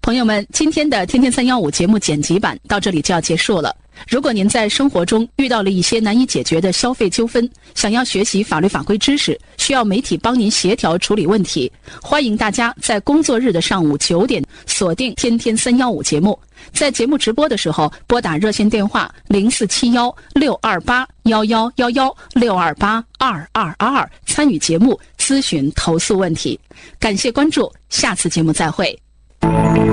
朋友们，今天的天天315节目剪辑版到这里就要结束了。如果您在生活中遇到了一些难以解决的消费纠纷，想要学习法律法规知识，需要媒体帮您协调处理问题，欢迎大家在工作日的上午9点锁定天天315节目。在节目直播的时候，拨打热线电话0471-628-1111，628-2222，参与节目咨询投诉问题。感谢关注，下次节目再会。